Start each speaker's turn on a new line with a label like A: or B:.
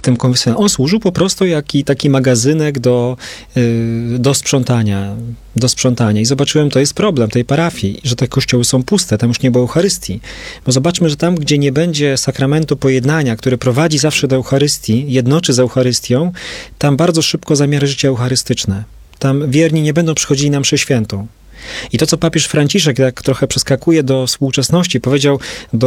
A: system konfesjonalny. On służył po prostu jak taki magazynek do sprzątania. I zobaczyłem, to jest problem tej parafii, że te kościoły są puste, tam już nie było Eucharystii. Bo zobaczmy, że tam, gdzie nie będzie sakramentu pojednania, który prowadzi zawsze do Eucharystii, jednoczy z Eucharystią, tam bardzo szybko zamiary życia eucharystyczne. Tam wierni nie będą przychodzili na mszę świętą. I to, co papież Franciszek, jak trochę przeskakuje do współczesności, powiedział do